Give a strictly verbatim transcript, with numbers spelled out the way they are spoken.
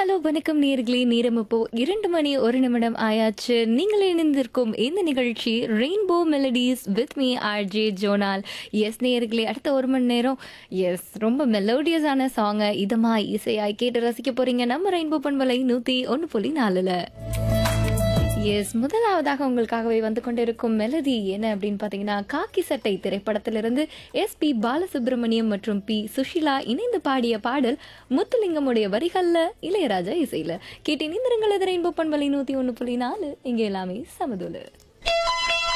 Hello வணக்கம் நேர்களே, நேரம் இப்போ இரண்டு மணி ஒரு நிமிடம் ஆயாச்சு. நீங்கள் இணைந்திருக்கும் இந்த நிகழ்ச்சி rainbow melodies with me RJ zonal. S நேர்களே, அடுத்த ஒரு மணி நேரம் எஸ் ரொம்ப மெலோடியஸான சாங்கை இதமாய் இசையாய் கேட்டு ரசிக்க போறீங்க நம்ம ரெயின்போ பண்பலை நூத்தி ஒன்று புள்ளி நாலுல. எஸ் முதலாவதாக உங்களுக்காகவே வந்து கொண்டிருக்கும் மெலடி என்ன அப்படின்னு பார்த்தீங்கன்னா, காக்கி சட்டை திரைப்படத்திலிருந்து எஸ் பி பாலசுப்ரமணியம் மற்றும் பி சுஷிலா இணைந்து பாடிய பாடல் முத்துலிங்கமுடைய வரிகள்ல இளையராஜா இசையில கேட்டு நிந்திரங்கள் ரெயின்போ பண்பலை நூத்தி ஒன்று புள்ளி நாலு இங்கே எல்லாமே சமதுல.